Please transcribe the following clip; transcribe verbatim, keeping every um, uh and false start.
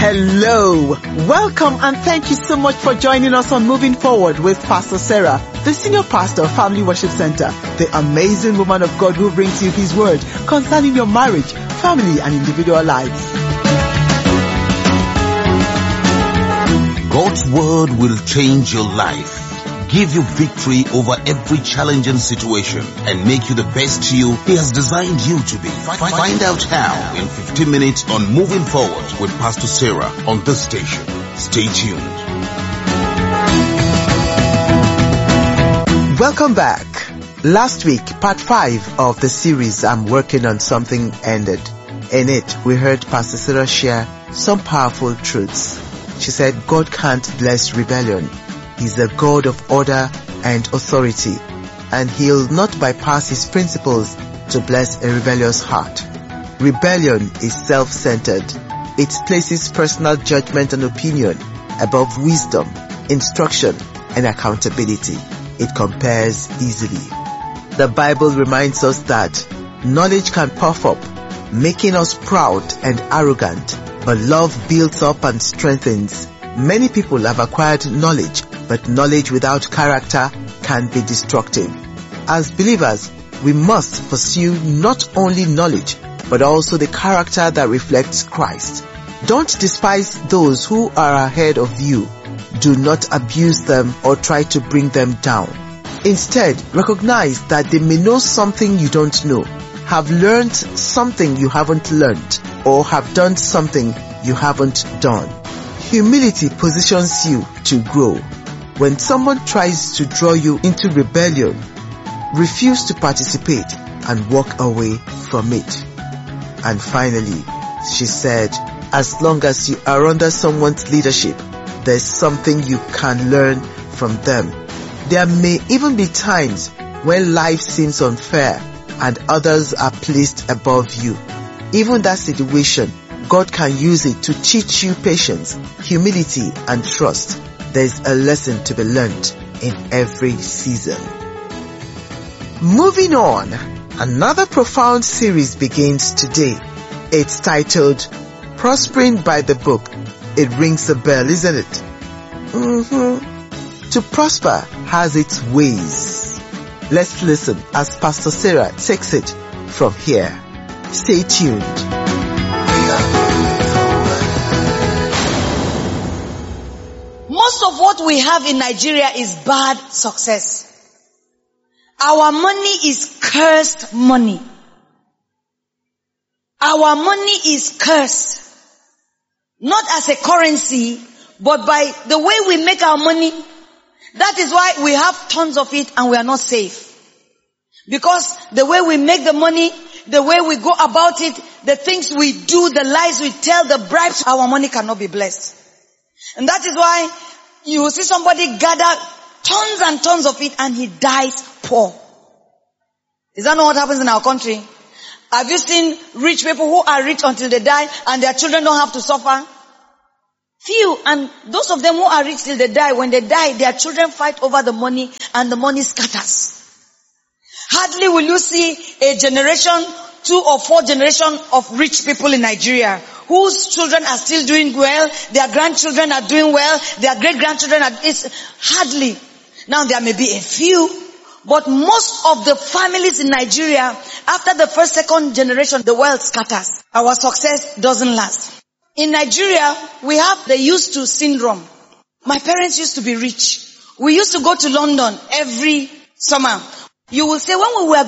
Hello, welcome and thank you so much for joining us on Moving Forward with Pastor Sarah, the Senior Pastor of Family Worship Center, the amazing woman of God who brings you His Word concerning your marriage, family and individual lives. God's Word will change your life, give you victory over every challenging situation, and make you the best you He has designed you to be. Find out how in fifteen minutes on Moving Forward with Pastor Sarah on this station. Stay tuned. Welcome back. Last week, part five of the series I'm working on something ended. In it, we heard Pastor Sarah share some powerful truths. She said God can't bless rebellion. He's a God of order and authority, and He'll not bypass His principles to bless a rebellious heart. Rebellion is self-centered. It places personal judgment and opinion above wisdom, instruction, and accountability. It compares easily. The Bible reminds us that knowledge can puff up, making us proud and arrogant, but love builds up and strengthens. Many people have acquired knowledge, but knowledge without character can be destructive. As believers, we must pursue not only knowledge, but also the character that reflects Christ. Don't despise those who are ahead of you. Do not abuse them or try to bring them down. Instead, recognize that they may know something you don't know, have learned something you haven't learned, or have done something you haven't done. Humility positions you to grow. When someone tries to draw you into rebellion, refuse to participate and walk away from it. And finally, she said, as long as you are under someone's leadership, there's something you can learn from them. There may even be times when life seems unfair and others are placed above you. Even that situation, God can use it to teach you patience, humility, and trust. There's a lesson to be learned in every season. Moving on, another profound series begins today. It's titled Prospering by the Book. It rings a bell, isn't it? Mm-hmm. To prosper has its ways. Let's listen as Pastor Sarah takes it from here. Stay tuned. Most of what we have in Nigeria is bad success. Our money is cursed money. Our money is cursed. Not as a currency, but by the way we make our money. That is why we have tons of it and we are not safe. Because the way we make the money, the way we go about it, the things we do, the lies we tell, the bribes, our money cannot be blessed. And that is why you will see somebody gather tons and tons of it and he dies poor. Is that not what happens in our country? Have you seen rich people who are rich until they die and their children don't have to suffer? Few. And those of them who are rich till they die, when they die, their children fight over the money and the money scatters. Hardly will you see a generation, two or four generation of rich people in Nigeria whose children are still doing well, their grandchildren are doing well, their great-grandchildren are, it's hardly. Now there may be a few, but most of the families in Nigeria, after the first, second generation, the wealth scatters. Our success doesn't last. In Nigeria, we have the used to syndrome. My parents used to be rich. We used to go to London every summer. You will say when we were